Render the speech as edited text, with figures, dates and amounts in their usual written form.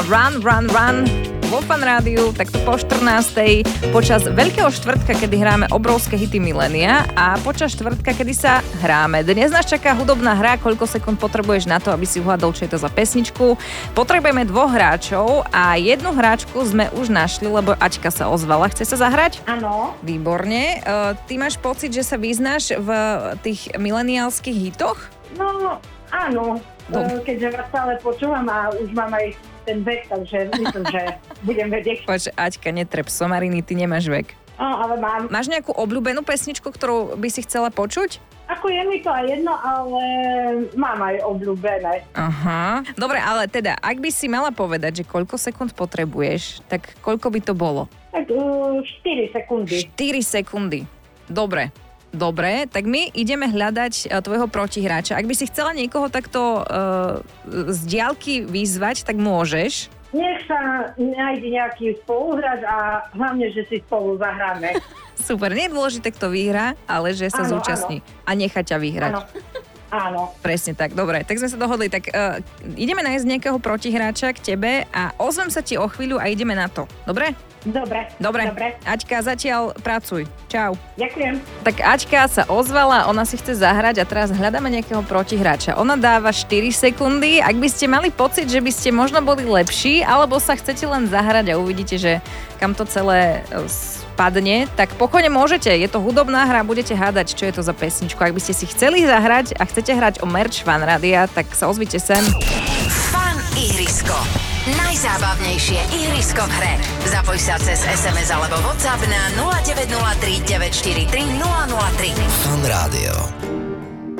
Run, Run, Run vo Fan Rádiu, takto po 14. počas Veľkého štvrtka, kedy hráme obrovské hity milénia a počas štvrtka, kedy sa hráme. Dnes nás čaká hudobná hra, koľko sekúnd potrebuješ na to, aby si uhádol, čo je to za pesničku. Potrebujeme 2 hráčov a 1 hráčku sme už našli, lebo Aťka sa ozvala. Chce sa zahrať? Áno. Výborne. Ty máš pocit, že sa vyznáš v tých mileniálskych hitoch? No, áno. Keďže vás stále počúvam a už mám aj ten vek, takže myslím, že budem vedieť. Poč, Aťka, netrep somariny, ty nemáš vek. Ale mám. Máš nejakú obľúbenú pesničku, ktorú by si chcela počuť? Ako je mi to aj jedno, ale mám aj obľúbené. Aha. Dobre, ale teda, ak by si mala povedať, že koľko sekúnd potrebuješ, tak koľko by to bolo? Tak 4 sekundy. 4 sekundy. Dobre, tak my ideme hľadať tvojho protihráča. Ak by si chcela niekoho takto z diaľky vyzvať, tak môžeš. Nech sa nájde nejaký spoluhráč a hlavne, že si spolu zahráme. Super, nie je dôležité, kto vyhrá, ale že sa zúčastní a nechá ťa vyhrať. Áno. Presne tak, dobre, tak sme sa dohodli. Tak ideme nájsť nejakého protihráča k tebe a ozvem sa ti o chvíľu a ideme na to. Dobre? Dobre. Aťka, zatiaľ pracuj. Čau. Ďakujem. Tak Aťka sa ozvala, ona si chce zahrať a teraz hľadáme nejakého protihráča. Ona dáva 4 sekundy. Ak by ste mali pocit, že by ste možno boli lepší, alebo sa chcete len zahrať a uvidíte, že kam to celé spadne, tak pokojne môžete. Je to hudobná hra, budete hádať, čo je to za pesničku. Ak by ste si chceli zahrať a chcete hrať o merch Fan Rádia, tak sa ozvite sem. Fan ihrisko. Najzábavnejšie ihrisko v hre. Zapoj sa cez SMS alebo WhatsApp na 0903 943 003. Fan Rádio.